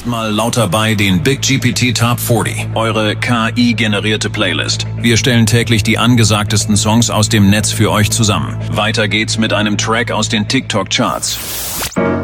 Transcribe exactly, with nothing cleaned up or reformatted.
jetzt mal laut dabei den Big G P T Top vierzig, eure K I-generierte Playlist. Wir stellen täglich die angesagtesten Songs aus dem Netz für euch zusammen. Weiter geht's mit einem Track aus den TikTok-Charts.